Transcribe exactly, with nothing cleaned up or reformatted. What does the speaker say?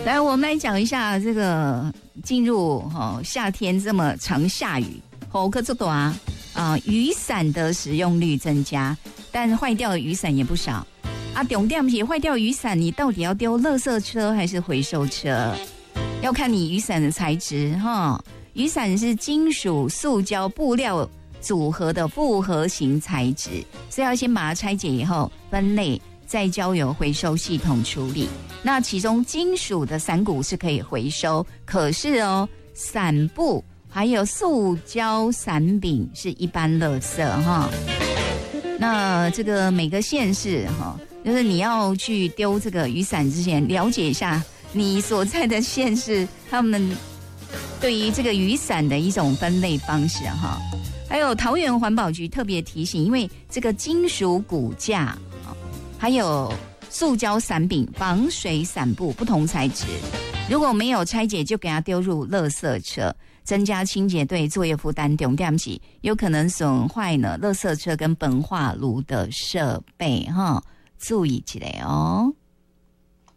来，我们来讲一下这个进入哦夏天这么常下雨，哦可这多啊啊雨伞的使用率增加，但坏掉的雨伞也不少啊。重点是坏掉雨伞，你到底要丢垃圾车还是回收车？要看你雨伞的材质哈。雨伞是金属、塑胶、布料组合的复合型材质，所以要先把它拆解以后分类，再交由回收系统处理。那其中金属的伞骨是可以回收，可是哦，伞布还有塑胶伞柄是一般垃圾哈。那这个每个县市哈，就是你要去丢这个雨伞之前，了解一下你所在的县市他们对于这个雨伞的一种分类方式哈。还有桃园环保局特别提醒，因为这个金属骨架还有塑胶伞柄、防水伞布不同材质，如果没有拆解就给它丢入垃圾车，增加清洁队作业负担，重点是有可能损坏呢垃圾车跟焚化炉的设备哈，注意起来哦。